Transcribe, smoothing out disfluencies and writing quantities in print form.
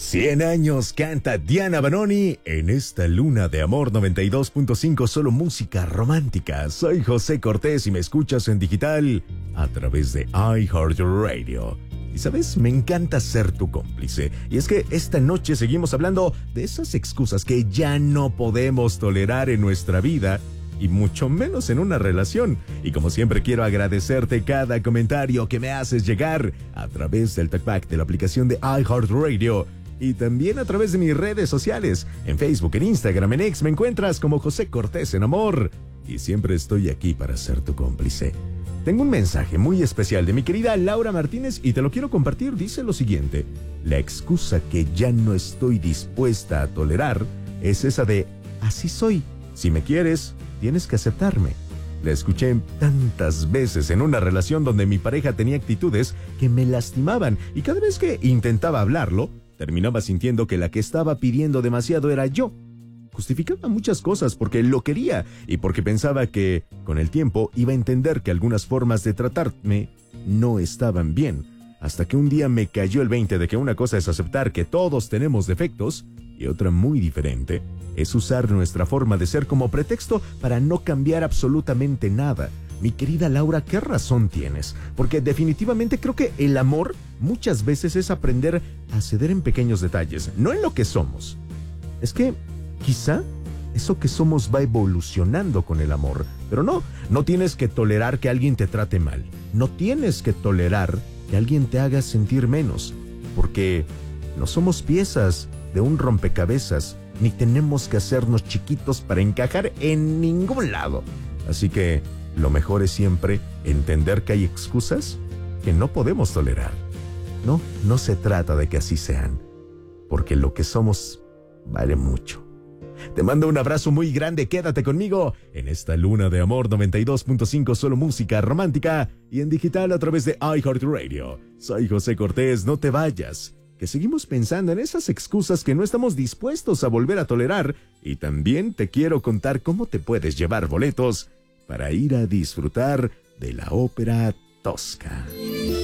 100 años canta Diana Banoni en esta luna de amor 92.5, solo música romántica. Soy José Cortés y me escuchas en digital a través de iHeartRadio. Y sabes, me encanta ser tu cómplice. Y es que esta noche seguimos hablando de esas excusas que ya no podemos tolerar en nuestra vida, y mucho menos en una relación. Y como siempre quiero agradecerte cada comentario que me haces llegar a través del talkback de la aplicación de iHeartRadio y también a través de mis redes sociales. En Facebook, en Instagram, en X me encuentras como José Cortés en Amor. Y siempre estoy aquí para ser tu cómplice. Tengo un mensaje muy especial de mi querida Laura Martínez y te lo quiero compartir. Dice lo siguiente: la excusa que ya no estoy dispuesta a tolerar es esa de así soy. Si me quieres, tienes que aceptarme. La escuché tantas veces en una relación donde mi pareja tenía actitudes que me lastimaban y cada vez que intentaba hablarlo, terminaba sintiendo que la que estaba pidiendo demasiado era yo. Justificaba muchas cosas porque lo quería y porque pensaba que, con el tiempo, iba a entender que algunas formas de tratarme no estaban bien. Hasta que un día me cayó el 20 de que una cosa es aceptar que todos tenemos defectos y otra muy diferente es usar nuestra forma de ser como pretexto para no cambiar absolutamente nada. Mi querida Laura, ¿qué razón tienes? Porque definitivamente creo que el amor muchas veces es aprender a ceder en pequeños detalles, no en lo que somos. Es que quizá eso que somos va evolucionando con el amor, pero no tienes que tolerar que alguien te trate mal. No tienes que tolerar que alguien te haga sentir menos, porque no somos piezas de un rompecabezas, ni tenemos que hacernos chiquitos para encajar en ningún lado. Así que lo mejor es siempre entender que hay excusas que no podemos tolerar. No se trata de que así sean, porque lo que somos vale mucho. Te mando un abrazo muy grande, quédate conmigo en esta luna de amor 92.5, solo música romántica y en digital a través de iHeartRadio. Soy José Cortés, no te vayas, que seguimos pensando en esas excusas que no estamos dispuestos a volver a tolerar, y también te quiero contar cómo te puedes llevar boletos para ir a disfrutar de la ópera Tosca.